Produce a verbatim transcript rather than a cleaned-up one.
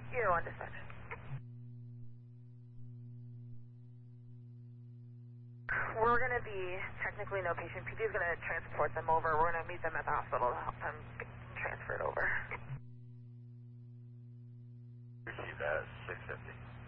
You're on dispatch. We're going to be, technically no patient. P D is going to transport them over. We're going to meet them at the hospital to help them get transferred over. Receive that, six fifty.